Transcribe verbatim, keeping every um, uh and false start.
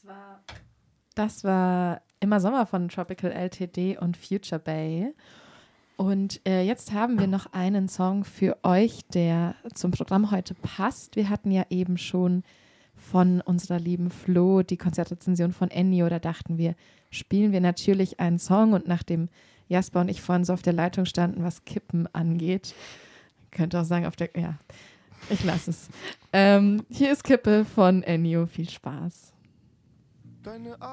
Das war, das war Immer Sommer von Tropical L T D und Future Bay. Und äh, jetzt haben wir noch einen Song für euch, der zum Programm heute passt. Wir hatten ja eben schon von unserer lieben Flo die Konzertrezension von Ennio. Da dachten wir, spielen wir natürlich einen Song. Und nachdem Jasper und ich vorhin so auf der Leitung standen, was Kippen angeht, könnte auch sagen, auf der, ja, ich lasse es. Ähm, hier ist Kippe von Ennio. Viel Spaß. Deine